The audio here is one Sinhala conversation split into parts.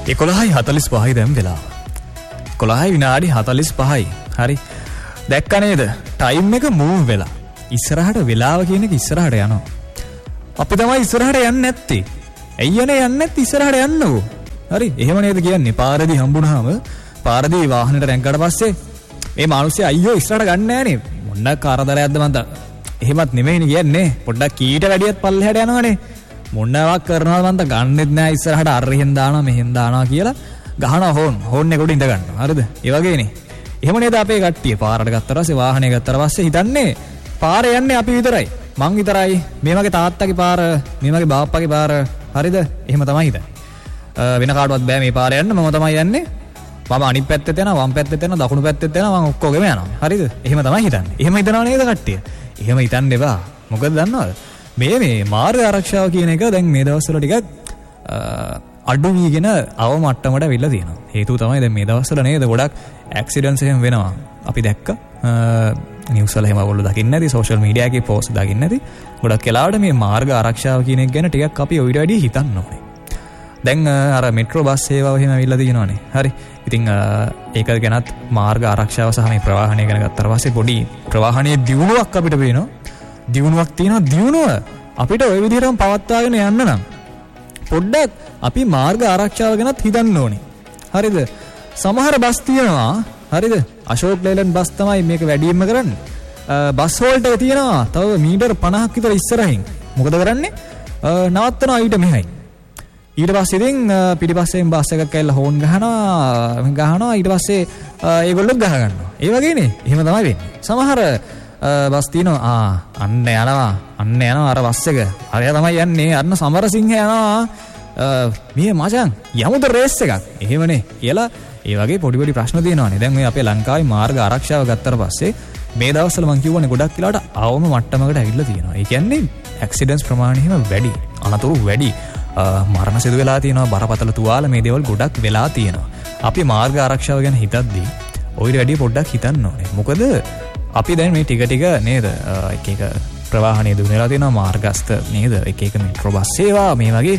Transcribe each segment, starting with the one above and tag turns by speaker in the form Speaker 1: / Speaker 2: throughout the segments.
Speaker 1: 11:45 දැන් වෙලාව. 11:45. හරි. දැක්ක නේද? ටයිම් එක මූව් වෙලා. ඉස්සරහට වෙලාව කියන එක ඉස්සරහට යනවා. අපි තමයි ඉස්සරහට යන්නේ නැත්තේ. ඇයියනේ යන්නේ නැත්තේ ඉස්සරහට යන්නකෝ. හරි. එහෙම නේද කියන්නේ? පාරදී හම්බුනහම පාරදී වාහනේට රැංගකට පස්සේ මේ මිනිස්සු අයියෝ ඉස්සරහට ගන්න නෑනේ. මොන්න කරදරයක්ද මන්ද? එහෙමත් නෙමෙයිනේ කියන්නේ. පොඩ්ඩක් කීට වැඩියත් පල්ලෙහාට යනවනේ. මොනවක් කරනවද මන්ද ගන්නෙත් නෑ ඉස්සරහට අරහෙන් දානවා මෙහෙන් දානවා කියලා ගහනවා හෝන් එකට ඉඳ ගන්නවා. හරිද? ඒ වගේනේ. එහෙම නේද අපේ කට්ටිය පාරට ගත්තා පස්සේ වාහනේ ගත්තා පස්සේ හිතන්නේ පාරේ යන්නේ අපි විතරයි. මං විතරයි. මේ වගේ තාත්තගේ පාර, මේ වගේ බාප්පගේ පාර. හරිද? එහෙම තමයි හිතන්නේ. වෙන කාටවත් බෑ මේ පාරේ යන්න. මම තමයි යන්නේ. මම අනිත් පැත්තට යනවා, වම් පැත්තට යනවා, දකුණු පැත්තට යනවා. මම ඔක්කොගෙම යනවා. හරිද? එහෙම තමයි හිතන්නේ. එහෙම හිතනවා නේද කට්ටිය? එහෙම හිතන්න එපා. මොකද දන්නවද? මේ මාර්ග ආරක්ෂාව කියන එක දැන් මේ දවස්වල ටිකක් අඩු වීගෙන අව මට්ටමට වෙලා තියෙනවා. හේතුව තමයි දැන් මේ දවස්වල නේද ගොඩක් ඇක්සිඩන්ට්ස් එහෙම වෙනවා. අපි දැක්ක නිවුස් වල එහෙම ඔයගොල්ලෝ දකින්නේ නැති, සෝෂල් මීඩියා එකේ පෝස්ට් දකින්නේ නැති. ගොඩක් වෙලාවට මේ මාර්ග ආරක්ෂාව කියන එක ගැන ටිකක් අපි ඔයිට වැඩි හිතන්න ඕනේ. දැන් අර මෙට්‍රෝ බස් සේවාව එහෙම අවිල්ලා තියෙනවානේ. හරි. ඉතින් ඒක ගැනත් මාර්ග ආරක්ෂාව සහ මේ ප්‍රවාහනය ගැන ගත්තාට පස්සේ පොඩි ප්‍රවාහනයේ දියුණුවක් අපිට පේනවා. දියුණුවක් තියෙනවා. දියුණුව අපිට ওই විදිහටම පවත්වාගෙන යන්න නම් පොඩ්ඩක් අපි මාර්ග ආරක්ෂාව ගැනත් හිතන්න ඕනේ. හරිද? සමහර බස් තියෙනවා. හරිද? අශෝක් ලේලන්ඩ් බස් තමයි මේක වැඩියෙන්ම කරන්නේ. බස් හෝල්ට් එක තියෙනවා. තව මීටර 50ක් විතර ඉස්සරහින්. මොකද කරන්නේ? නවත්තනවා ඊට මෙහායි. ඊට පස්සේ ඉතින් පිටිපස්සෙන් බස් එකක් ඇවිල්ලා හෝන් ගහනවා ඊට පස්සේ ඒගොල්ලෝ ගහ ගන්නවා. ඒ වගේනේ. එහෙම තමයි වෙන්නේ. සමහර බස් තියෙනවා අන්න යනවා අර බස් එක. අරයා තමයි යන්නේ. අන්න සමරසිංහ යනවා. මේ මචං යමුද රේස් එකක්. එහෙමනේ කියලා ඒ වගේ පොඩි ප්‍රශ්න තියෙනවානේ. දැන් මේ අපේ ලංකාවේ මාර්ග ආරක්ෂාව ගත්තට පස්සේ මේ දවස්වල මම කියවනේ ගොඩක් වෙලාවට අවම මට්ටමකට ඇවිල්ලා තියෙනවා. ඒ කියන්නේ ඇක්සිඩන්ට්ස් ප්‍රමාණය එහෙම වැඩි. අනතුරු වැඩි. මරණ සිදු වෙලා තියෙනවා. බරපතල තුවාල මේ දේවල් ගොඩක් වෙලා තියෙනවා. අපි මාර්ග ආරක්ෂාව ගැන හිතද්දී ඔයිට වැඩි පොඩ්ඩක් හිතන්න ඕනේ. මොකද අපි දැන් මේ ටික නේද එක ප්‍රවාහනය දුවලා තියෙනවා මාර්ගස්ත නේද එක මෙට්‍රෝ බස් සේවා මේ වගේ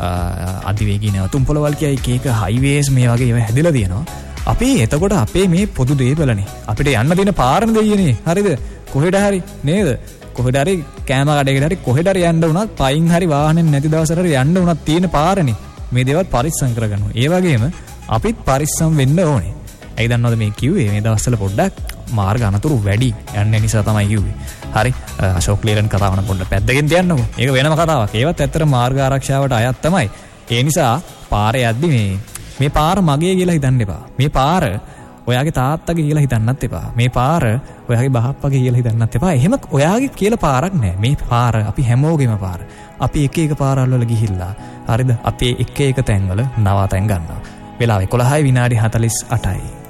Speaker 1: අධිවේගී නැවතුම් පොළවල් කිය එක හයිවේස් මේ වගේ ඒවා හැදිලා තියෙනවා. අපි එතකොට අපේ මේ පොදු දේපලනේ අපිට යන්න තියෙන පාරන දෙයියනේ. හරිද? කොහෙට හරි නේද? කොහෙට හරි කෑම කඩේකට හරි කොහෙට හරි යන්න උනත් පයින් හරි වාහනේ නැති දවසට හරි යන්න උනත් තියෙන පාරනේ. මේ දේවල් පරිස්සම් කරගන්න ඕනේ. ඒ වගේම අපිත් පරිස්සම් වෙන්න ඕනේ. ඇයි දන්නවද මේ කිව්වේ මේ දවස්වල පොඩ්ඩක් මාර්ග අනතුරු වැඩි යන්නේ නිසා තමයි කිව්වේ. හරි අශෝක් ලේලන් කතාව නම් පොඩ්ඩක් පැත්තකින් තියන්නකෝ. ඒක වෙනම කතාවක්. ඒවත් ඇත්තට මාර්ග ආරක්ෂාවට අයත් තමයි. ඒ නිසා පාරේ යද්දි මේ පාර මගේ කියලා හිතන්න එපා. මේ පාර ඔයාගේ තාත්තගේ කියලා හිතන්නත් එපා. මේ පාර ඔයාගේ බහප්පගේ කියලා හිතන්නත් එපා. එහෙම ඔයාගේ කියලා පාරක් නෑ. මේ පාර අපි හැමෝගෙම පාර. අපි එක පාරවල් වල ගිහිල්ලා හරිද? අපි එක තැන්වල නවාතැන් ගන්නවා. වෙලාව 11:48.